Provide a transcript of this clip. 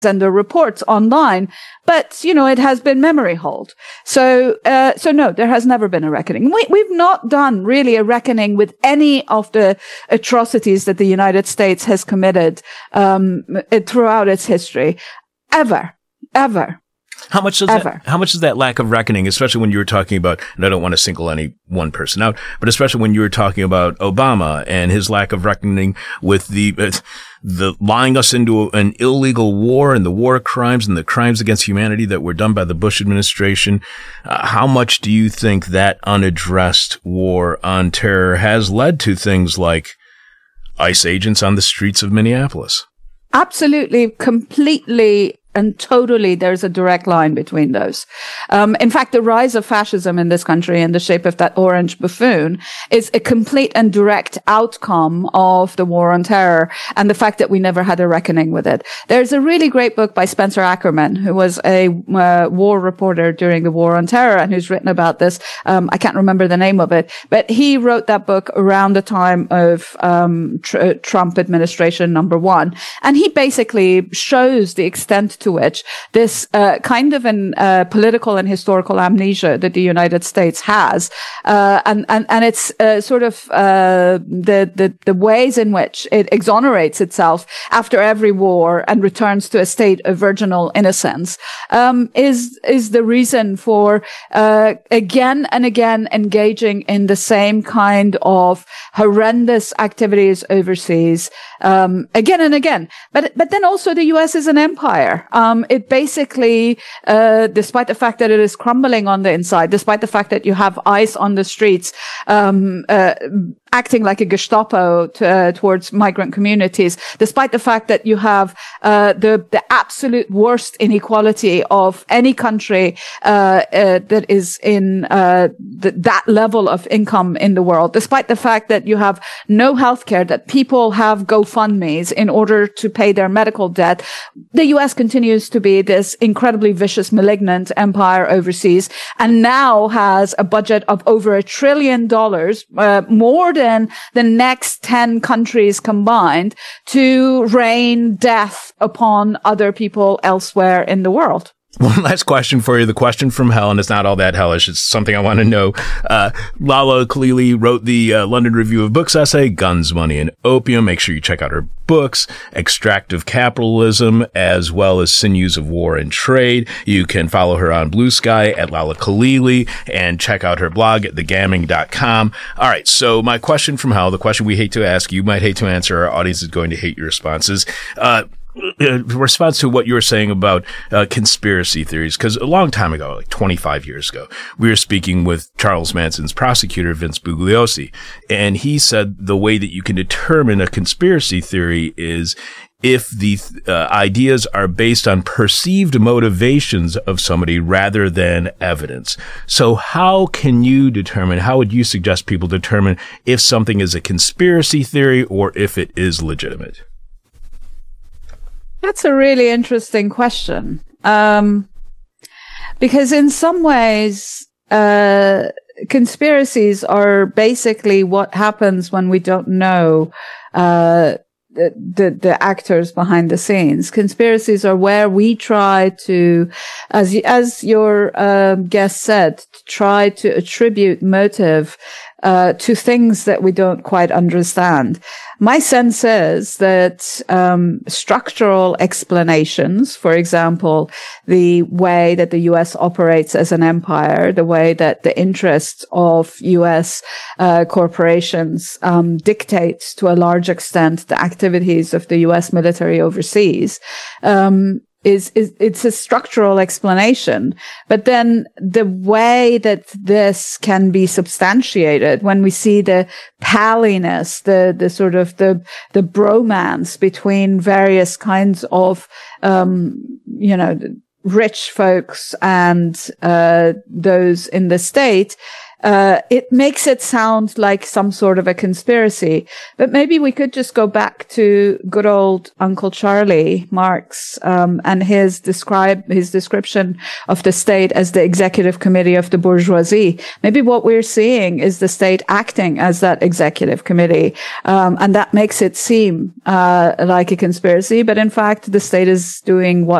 and the reports online, but, it has been memory hold. So no, there has never been a reckoning. We've not done really a reckoning with any of the atrocities that the United States has committed, throughout its history. Ever. How much does that lack of reckoning, especially when you were talking about, and I don't want to single any one person out, but especially when you were talking about Obama and his lack of reckoning with the lying us into an illegal war and the war crimes and the crimes against humanity that were done by the Bush administration. How much do you think that unaddressed war on terror has led to things like ICE agents on the streets of Minneapolis? Absolutely, completely and totally, there's a direct line between those. In fact, the rise of fascism in this country in the shape of that orange buffoon is a complete and direct outcome of the war on terror and the fact that we never had a reckoning with it. There's a really great book by Spencer Ackerman, who was a war reporter during the war on terror and who's written about this. I can't remember the name of it, but he wrote that book around the time of Trump administration #1. And he basically shows the extent to which this kind of an political and historical amnesia that the United States has, and it's sort of the ways in which it exonerates itself after every war and returns to a state of virginal innocence, is the reason for again and again engaging in the same kind of horrendous activities overseas, again and again. But then also the U.S. is an empire. It basically, despite the fact that it is crumbling on the inside, despite the fact that you have ICE on the streets, acting like a Gestapo towards migrant communities, despite the fact that you have the absolute worst inequality of any country that is in that level of income in the world, despite the fact that you have no healthcare, that people have GoFundMes in order to pay their medical debt, the U.S. continues to be this incredibly vicious, malignant empire overseas, and now has a budget of over $1 trillion, more than the next 10 countries combined, to rain death upon other people elsewhere in the world. One last question for you. The question from hell, and it's not all that hellish. It's something I want to know. Lala Khalili wrote the London Review of Books essay, Guns, Money, and Opium. Make sure you check out her books, Extractive Capitalism, as well as Sinews of War and Trade. You can follow her on Blue Sky at Lala Khalili and check out her blog at thegamming.com. All right. So my question from hell, the question we hate to ask, you might hate to answer, our audience is going to hate your responses. Response to what you were saying about conspiracy theories, because a long time ago, like 25 years ago, we were speaking with Charles Manson's prosecutor, Vince Bugliosi, and he said the way that you can determine a conspiracy theory is if the ideas are based on perceived motivations of somebody rather than evidence. So how can you determine, how would you suggest people determine if something is a conspiracy theory or if it is legitimate? That's a really interesting question. Because in some ways, conspiracies are basically what happens when we don't know, the actors behind the scenes. Conspiracies are where we try to, as your guest said, try to attribute motive to things that we don't quite understand. My sense is that structural explanations, for example, the way that the U.S. operates as an empire, the way that the interests of U.S. corporations dictate to a large extent the activities of the U.S. military overseas, it's a structural explanation. But then the way that this can be substantiated, when we see the palliness, the sort of the bromance between various kinds of, rich folks and those in the state, it makes it sound like some sort of a conspiracy. But maybe we could just go back to good old Uncle Charlie Marx, and his description of the state as the executive committee of the bourgeoisie. Maybe what we're seeing is the state acting as that executive committee. And that makes it seem, like a conspiracy. But in fact, the state is doing what